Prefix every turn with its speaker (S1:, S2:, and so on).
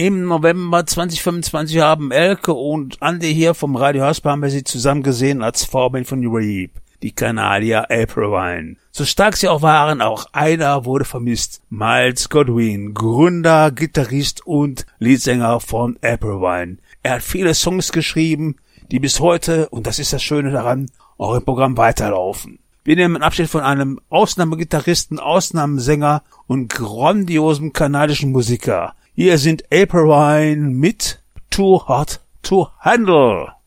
S1: Im November 2025 haben Elke und Andi hier vom Radio Haspa haben wir sie zusammen gesehen als Vorband von Reap, die Kanadier April Wine. So stark sie auch waren, auch einer wurde vermisst. Miles Godwin, Gründer, Gitarrist und Leadsänger von April Wine. Er hat viele Songs geschrieben, die bis heute, und das ist das Schöne daran, auch im Programm weiterlaufen. Wir nehmen Abschied von einem Ausnahmegitarristen, Ausnahmesänger und grandiosen kanadischen Musiker. Hier sind April Wine mit Too Hot to Handle.